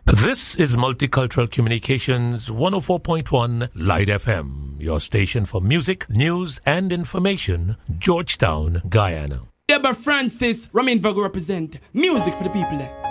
This is Multicultural Communications 104.1 Light FM, your station for music, news, and information, Georgetown, Guyana. Deborah Francis, Ramin Vago represent music for the people there.